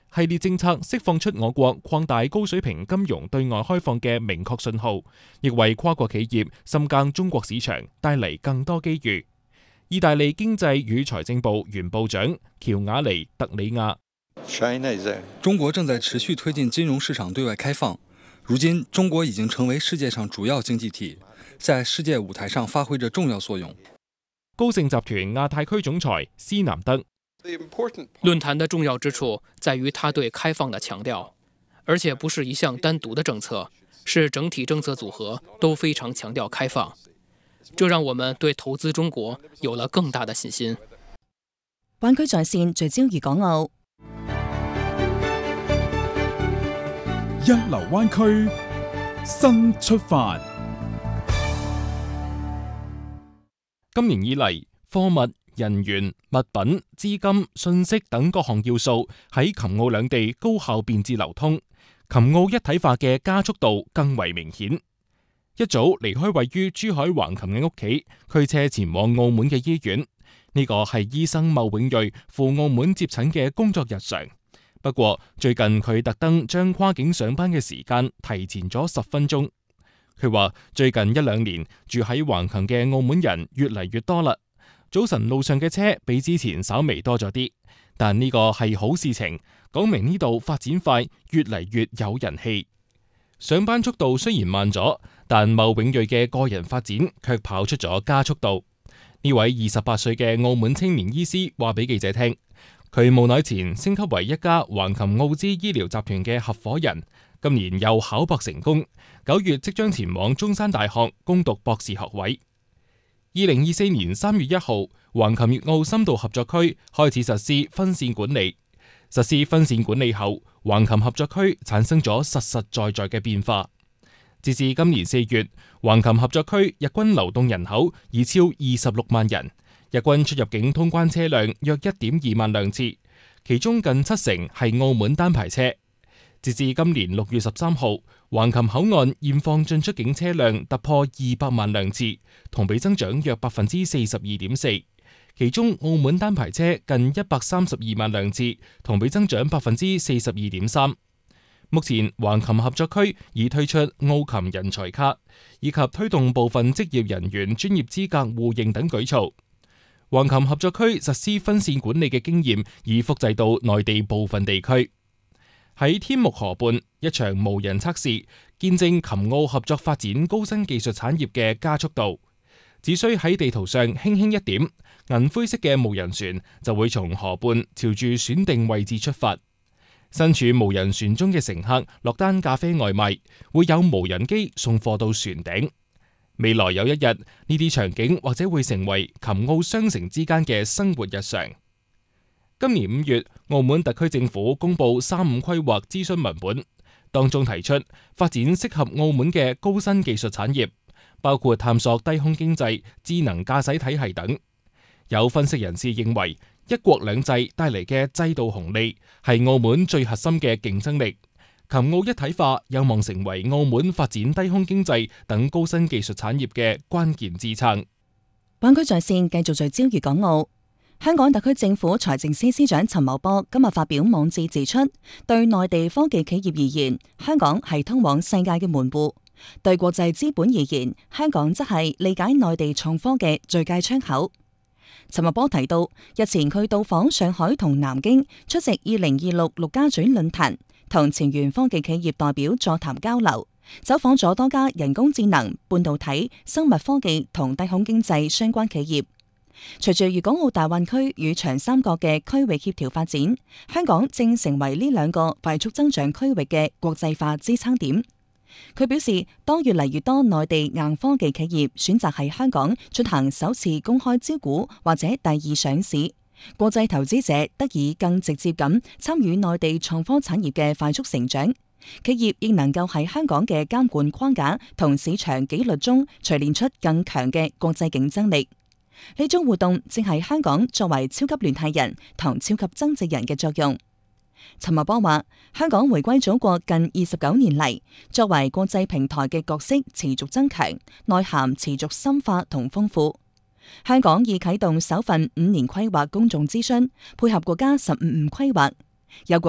系列政策釋放出我國擴大高水平金融對外開放嘅明確信號，亦為跨國企業深耕中國市場帶嚟更多機遇。意大利經濟與財政部原部長喬瓦尼特里亞： 中國正在持續推進金融市場對外開放，如今中國已經成為世界上主要經濟體，在世界舞台上發揮着重要作用。 高盛集團亞太區總裁施南德： 論壇的重要之處在於它對開放的強調，而且不是一項單獨的政策，是整體政策組合都非常強調開放，這讓我們對投資中國有了更大的信心。 灣區在線聚焦粵港澳， 一流灣區新出發。 今年以嚟，貨物、人員、物品、資金、信息等各項要素喺琴澳兩地高效便捷流通，琴澳一體化嘅加速度更為明顯。一早離開位於珠海橫琴嘅屋企，驅車前往澳門嘅醫院，呢個係醫生牟永瑞赴澳門接診嘅工作日常。不過最近佢特登將跨境上班嘅時間提前咗10分鐘。佢話最近1-2年住喺橫琴嘅澳門人越嚟越多啦。早晨路上嘅車比之前稍微多咗啲，但呢個係好事情，講明呢度發展快，越嚟越有人氣。上班速度雖然慢咗，但牟永瑞嘅個人發展卻跑出咗加速度。呢位28歲嘅澳門青年醫師話俾記者聽，佢無耐前升級為一家橫琴澳資醫療集團嘅合夥人，今年又考博成功，9月即將前往中山大學攻讀博士學位。2024年3月1號，橫琴粵澳深度合作區開始實施分線管理。實施分線管理後，橫琴合作區產生咗實實在在嘅變化。截至今年4月，橫琴合作區日均流動人口已超26萬人，日均出入境通關車輛約1.2萬輛次，其中近70%係澳門單牌車。截至今年6月13號，橫琴口岸現況進出境車輛突破200萬輛次，同比增長約42.4%，其中澳門單牌車近132萬輛次，同比增長42.3%。目前橫琴合作區已推出澳琴人才卡，以及推動部分職業人員專業資格互認等舉措。橫琴合作區實施分線管理嘅經驗已複製到內地部分地區。喺天目河畔，一場無人測試見證琴澳合作發展高新技術產業嘅加速度。只需喺地圖上輕輕一點，銀灰色嘅無人船就會從河畔朝住選定位置出發。身處無人船中嘅乘客落單咖啡外賣，會有無人機送貨到船頂。未來有一日，呢啲場景或者會成為琴澳雙城之間嘅生活日常。今年5月，澳門特區政府公布35規劃諮詢文本，當中提出發展適合澳門嘅高新技術產業，包括探索低空經濟、智能駕駛體系等。有分析人士認為，一國兩制帶嚟嘅制度紅利係澳門最核心嘅競爭力，琴澳一體化有望成為澳門發展低空經濟等高新技術產業嘅關鍵支撐。 灣區在線繼續聚焦粵港澳。香港特區政府財政司司長陳茂波今日發表網誌指出，對內地科技企業而言，香港係通往世界嘅門戶；對國際資本而言，香港則係理解內地創科嘅最佳窗口。陳茂波提到，日前佢到訪上海同南京，出席2026陸家嘴論壇，同前沿科技企業代表座談交流，走訪咗多家人工智能、半導體、生物科技同低空經濟相關企業。隨住粵港澳大灣區與長三角嘅區域協調發展，香港正成為呢兩個快速增長區域嘅國際化支撐點。佢表示，當越嚟越多內地硬科技企業選擇喺香港進行首次公開招股或者第二上市，國際投資者得以更直接咁參與內地創科產業嘅快速成長，企業亦能夠喺香港嘅監管框架同市場紀律中錘煉出更強嘅國際競爭力。呢種活動正係香港作為超級聯繫人同超級增值人嘅作用。陳茂波話，香港回歸祖國近29年嚟，作為國際平台嘅角色持續增強，內涵持續深化同豐富。香港已啟動首份5年規劃公眾諮詢，配合國家15規劃。有